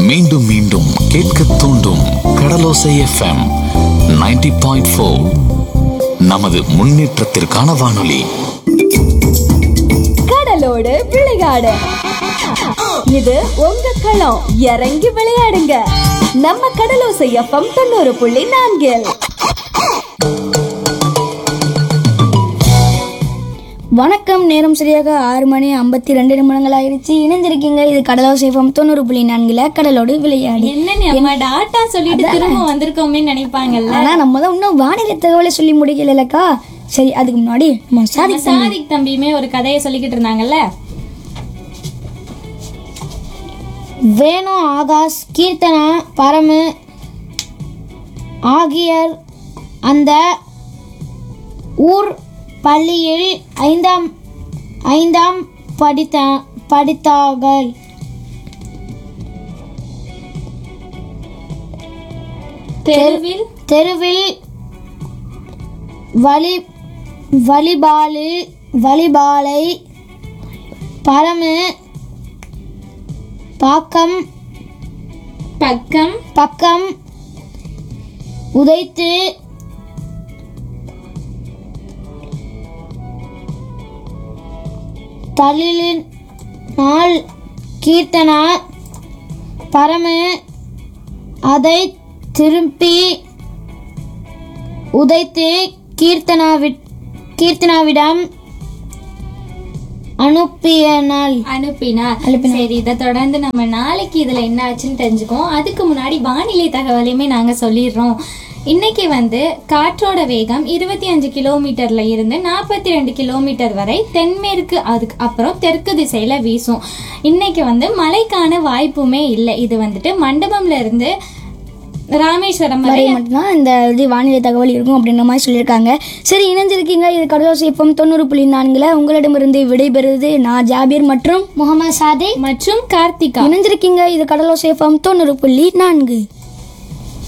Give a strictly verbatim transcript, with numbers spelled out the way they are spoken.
மீண்டும் மீண்டும் கேட்க தூண்டும் கடலோசை எஃப்எம் நைன்டி பாயிண்ட் ஃபோர். நமது முன்னேற்றத்திற்கான வானொலி. கடலோடு விளையாடு, இது உங்க களம். இறங்கி விளையாடுங்க, நம்ம கடலோசை எஃப்எம் தொண்ணூறு புள்ளி நான்கில். வணக்கம். நேரம் சரியாக ஆறு மணி ஐம்பத்தி ரெண்டு நிமிடங்கள் ஆயிடுச்சு. இணைந்திருக்கீங்க, இது கடலோசை எஃப்எம் தொண்ணூறு புள்ளி நான்குல கடலோடு விளையாடி. என்ன டாட்டா சொல்லிட்டு திரும்ப வந்திருக்கோமே நினைப்பாங்கல்ல. ஆனா நம்ம தான் இன்னும் வானிலை தகவலை சொல்லி முடிக்கலக்கா. சரி, அதுக்கு முன்னாடி நம்ம சாதிக் சாதிக் தம்பியுமே ஒரு கதையை சொல்லிக்கிட்டு இருந்தாங்கல்ல. வேணு, ஆகாஷ், கீர்த்தனா, பரமு ஆகியோர் அந்த ஊர் பள்ளியில் ஐந்தாம் ஐந்தாம் படித்த படித்தார்கள். தெருவில் தெருவில் வலி வலிபாலு வலிபாலை பரமு பாக்கம் பக்கம் பக்கம் உதைத்து தள்ளினால் கீர்த்தனா பரமு அதை திருப்பி உதைத்து கீர்த்தனாவி கீர்த்தனாவிடம் அனுப்பினாள் அனுப்பினார். சரி, இதை தொடர்ந்து நம்ம நாளைக்கு இதுல என்ன ஆச்சுன்னு தெரிஞ்சுக்கோம். அதுக்கு முன்னாடி வானிலை தகவலையுமே நாங்க சொல்லிடுறோம். இன்னைக்கு வந்து காற்றோட வேகம் இருபத்தி அஞ்சு கிலோமீட்டர்ல இருந்து நாற்பத்தி ரெண்டு கிலோமீட்டர் வரை தென்மேற்கு, அதுக்கு அப்புறம் தெற்கு திசையில வீசும். இன்னைக்கு வந்து மழைக்கான வாய்ப்புமே இல்லை. இது வந்துட்டு மண்டபம்ல இருந்து ராமேஸ்வரம் வரை மட்டும்தான் இந்த இது வானிலை தகவல் இருக்கும் அப்படின்ற மாதிரி சொல்லியிருக்காங்க. சரி, இணைஞ்சிருக்கீங்க, இது கடலோசை எஃப்எம் தொண்ணூறு புள்ளி நான்குல உங்களிடமிருந்து விடைபெறுவது நான் ஜாபீர் மற்றும் முகமது சாதிக் மற்றும் கார்த்திகா. இணைஞ்சிருக்கீங்க, இது கடலோசை எஃப்எம் தொண்ணூறு புள்ளி நான்கு.